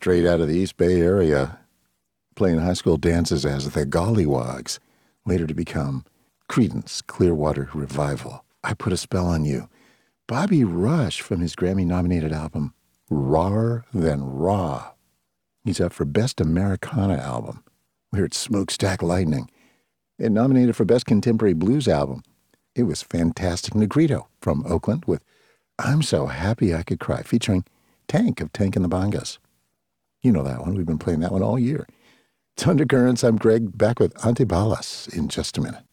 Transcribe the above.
straight out of the East Bay area, playing high school dances as the Gollywogs, later to become Creedence Clearwater Revival. I Put a Spell on You. Bobby Rush from his Grammy-nominated album, Rawer Than Raw. He's up for Best Americana Album. We heard Smokestack Lightning. And nominated for Best Contemporary Blues Album, it was Fantastic Negrito from Oakland with I'm So Happy I Could Cry, featuring Tank of Tank and the Bongas. You know that one. We've been playing that one all year. It's Undercurrents. I'm Greg, back with Antibalas in just a minute.